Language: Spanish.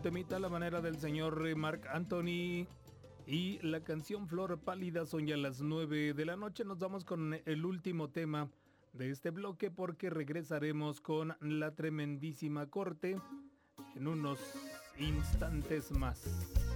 temita a la manera del señor Marc Anthony y la canción Flor Pálida. Son ya las 9 de la noche. Nos vamos con el último tema de este bloque porque regresaremos con la tremendísima corte en unos instantes más.